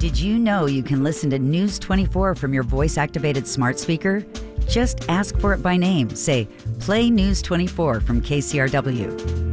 Did you know you can listen to News 24 from your voice-activated smart speaker? Just ask for it by name. Say, play News 24 from KCRW.